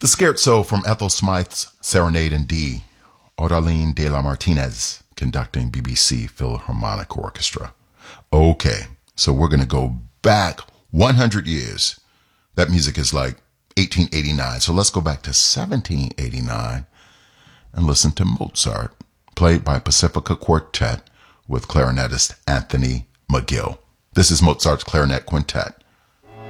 The Scherzo from Ethel Smythe's Serenade in D, Odaline de la Martinez conducting BBC Philharmonic Orchestra. Okay, so we're going to go back 100 years. That music is like 1889. So let's go back to 1789 and listen to Mozart, played by Pacifica Quartet with clarinetist Anthony McGill. This is Mozart's Clarinet Quintet